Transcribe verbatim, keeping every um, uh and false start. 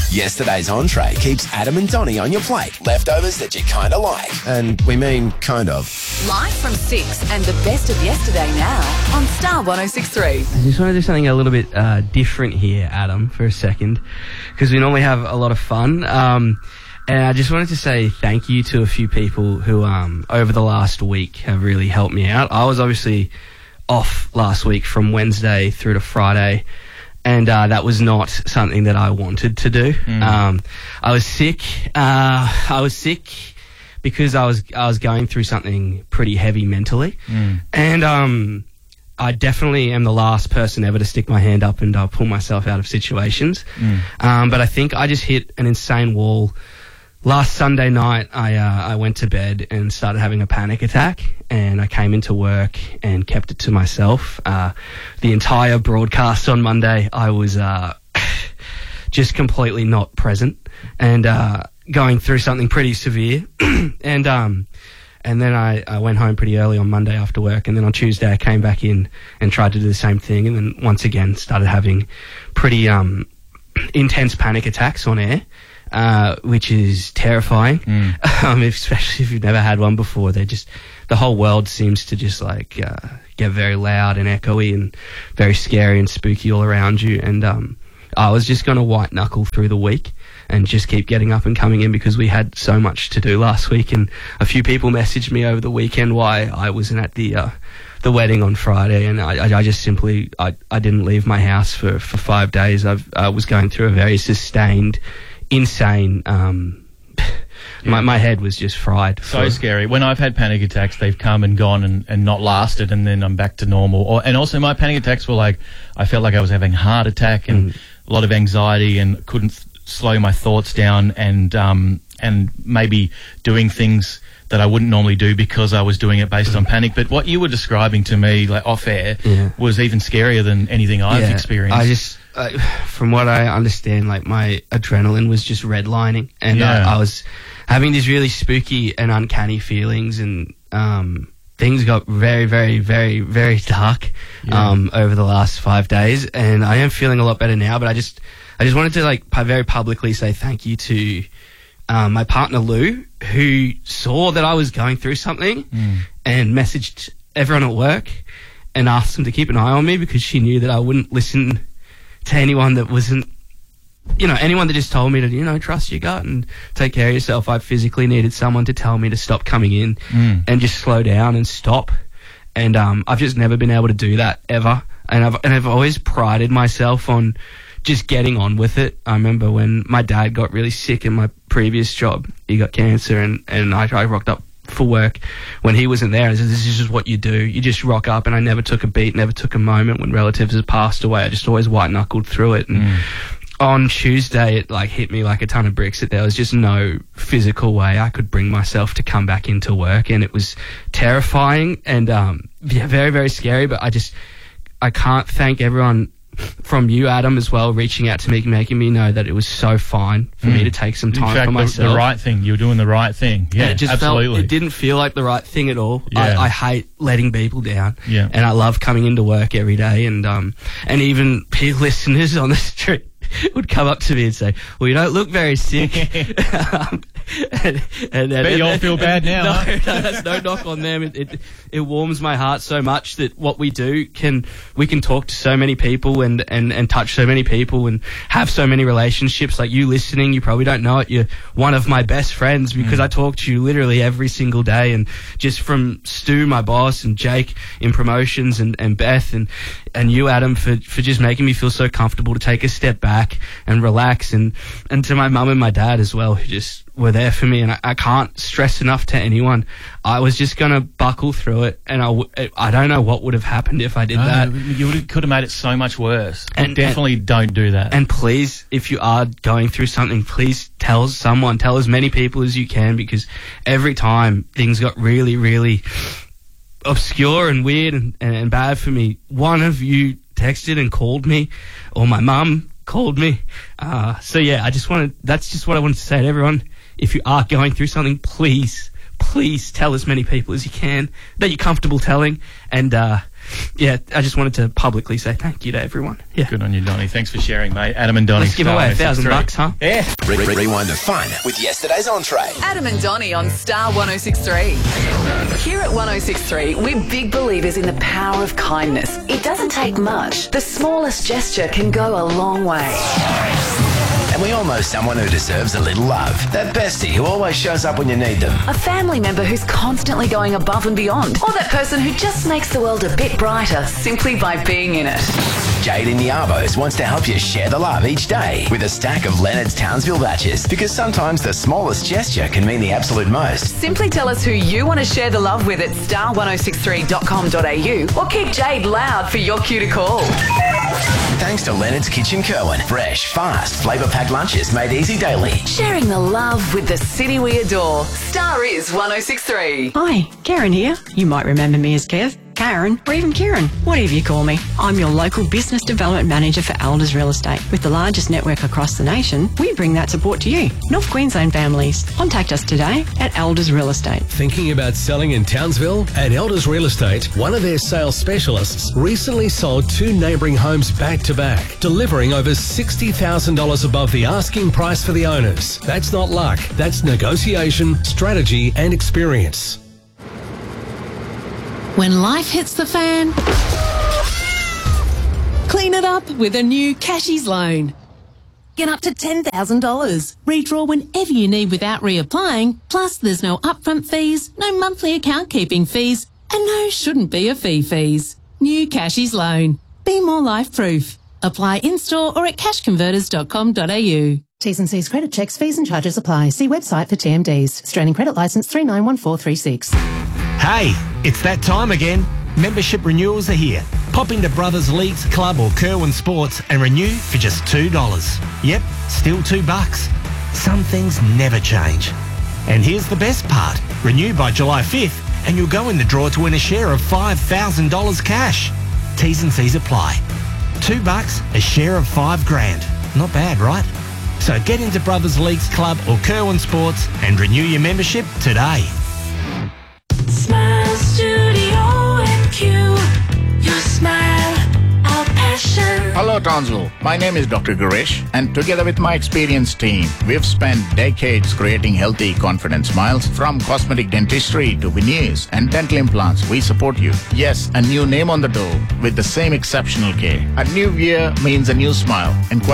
Yesterday's entree keeps Adam and Donnie on your plate. Leftovers that you kind of like. And we mean kind of. Live from six and the best of yesterday now on Star one oh six three. I just want to do something a little bit uh, different here, Adam, for a second, because we normally have a lot of fun. Um, and I just wanted to say thank you to a few people who, um, over the last week, have really helped me out. I was obviously off last week from Wednesday through to Friday, and uh, that was not something that I wanted to do. Mm. Um, I was sick. Uh, I was sick because I was I was going through something pretty heavy mentally, mm. and um, I definitely am the last person ever to stick my hand up and uh, pull myself out of situations. Mm. Um, but I think I just hit an insane wall. Last Sunday night, I uh, I went to bed and started having a panic attack, and I came into work and kept it to myself. Uh, the entire broadcast on Monday, I was uh, just completely not present and uh, going through something pretty severe. and um, and then I, I went home pretty early on Monday after work, and then on Tuesday I came back in and tried to do the same thing, and then once again started having pretty um, intense panic attacks on air. Uh, which is terrifying, mm. um, especially if you've never had one before. They just, the whole world seems to just like uh, get very loud and echoey and very scary and spooky all around you. And um, I was just going to white knuckle through the week and just keep getting up and coming in because we had so much to do last week. And a few people messaged me over the weekend why I wasn't at the uh, the wedding on Friday, and I, I just simply I, I didn't leave my house for, for five days. I've, I was going through a very sustained, insane, um, yeah. my, my head was just fried. So for, scary. When I've had panic attacks, they've come and gone and, and not lasted, and then I'm back to normal. Or, and also my panic attacks were like, I felt like I was having a heart attack and mm. a lot of anxiety and couldn't th- slow my thoughts down and, um, and maybe doing things that I wouldn't normally do because I was doing it based on panic. But what you were describing to me, like off air, yeah. was even scarier than anything I've yeah. experienced. I just, uh, from what I understand, like my adrenaline was just redlining, and yeah. I, I was having these really spooky and uncanny feelings, and um, things got very, very, very, very dark yeah. um, over the last five days. And I am feeling a lot better now. But I just, I just wanted to like pu- very publicly say thank you to Um, my partner Lou, who saw that I was going through something mm. and messaged everyone at work and asked them to keep an eye on me because she knew that I wouldn't listen to anyone that wasn't, you know, anyone that just told me to, you know, trust your gut and take care of yourself. I physically needed someone to tell me to stop coming in mm. and just slow down and stop. And um, I've just never been able to do that ever. And I've, and I've always prided myself on just getting on with it. I remember when my dad got really sick in my previous job, he got cancer, and, and I, I rocked up for work when he wasn't there. I said, this is just what you do. You just rock up, and I never took a beat, never took a moment when relatives had passed away. I just always white-knuckled through it. And mm. on Tuesday, it like hit me like a ton of bricks that there was just no physical way I could bring myself to come back into work, and it was terrifying and um, yeah, very, very scary. But I just, I can't thank everyone from you, Adam, as well, reaching out to me, making me know that it was so fine for mm. me to take some time In fact, for myself. The, the right thing. You were doing the right thing. Yeah, and it just absolutely. Felt, it didn't feel like the right thing at all. Yeah. I, I hate letting people down. Yeah. And I love coming into work every day. And um, and even listeners on the street would come up to me and say, well, you don't look very sick. um, and, and, Bet and, you all feel bad now. No, huh? no, that's no knock on them. It, it it warms my heart so much that what we do can we can talk to so many people and, and, and touch so many people and have so many relationships. Like you listening, you probably don't know it. You're one of my best friends because mm. I talk to you literally every single day. And just from Stu, my boss, and Jake in promotions, and, and Beth and and you, Adam, for, for just making me feel so comfortable to take a step back and relax, and, and to my mum and my dad as well, who just were there for me. And I, I can't stress enough to anyone, I was just going to buckle through it, and I, w- I don't know what would have happened if I did no, that. You would, could have made it so much worse. And definitely and, don't do that. And please, if you are going through something, please tell someone, tell as many people as you can, because every time things got really, really obscure and weird and, and, and bad for me, one of you texted and called me, or my mum called me. Uh, so yeah, I just wanted, that's just what I wanted to say to everyone. If you are going through something, please, please tell as many people as you can that you're comfortable telling. And, uh, yeah, I just wanted to publicly say thank you to everyone. Yeah. Good on you, Donny. Thanks for sharing, mate. Adam and Donny. Let's give away a thousand bucks, huh? Yeah. Re- re- rewind the fun with yesterday's entree. Adam and Donny on Star one oh six three. Here at one oh six three, we're big believers in the power of kindness. It doesn't take much. The smallest gesture can go a long way. And we all know someone who deserves a little love. That bestie who always shows up when you need them. A family member who's constantly going above and beyond. Or that person who just makes the world a bit brighter simply by being in it. Jade in the Arbos wants to help you share the love each day with a stack of Leonard's Townsville batches, because sometimes the smallest gesture can mean the absolute most. Simply tell us who you want to share the love with at star one oh six three dot com dot a u or keep Jade loud for your cue to call. Thanks to Leonard's Kitchen Kerwin. Fresh, fast, flavour-packed lunches made easy daily. Sharing the love with the city we adore. Star is one oh six three. Hi, Karen here. You might remember me as Kev, Karen, or even Kieran, whatever you call me. I'm your local business development manager for Elders Real Estate. With the largest network across the nation, we bring that support to you, North Queensland families. Contact us today at Elders Real Estate. Thinking about selling in Townsville? At Elders Real Estate, one of their sales specialists recently sold two neighbouring homes back to back, delivering over sixty thousand dollars above the asking price for the owners. That's not luck, that's negotiation, strategy and experience. When life hits the fan, clean it up with a new Cashies loan. Get up to ten thousand dollars. Redraw whenever you need without reapplying. Plus, there's no upfront fees, no monthly account keeping fees, and no shouldn't be a fee fees. New Cashies loan. Be more life proof. Apply in-store or at cash converters dot com dot a u. T's and C's credit checks, fees and charges apply. See website for T M Ds. Australian Credit Licence three nine one four three six. Hey, it's that time again. Membership renewals are here. Pop into Brothers Leagues Club or Kerwin Sports and renew for just two dollars. Yep, still two bucks. Some things never change. And here's the best part. Renew by July fifth and you'll go in the draw to win a share of five thousand dollars cash. T's and C's apply. Two bucks, a share of five grand. Not bad, right? So get into Brothers Leagues Club or Kerwin Sports and renew your membership today. Smile Studio M Q. Your smile, our passion. Hello Townsville, my name is Doctor Girish, and together with my experienced team, we've spent decades creating healthy, confident smiles. From cosmetic dentistry to veneers and dental implants, we support you. Yes, a new name on the door with the same exceptional care. A new year means a new smile. Inquire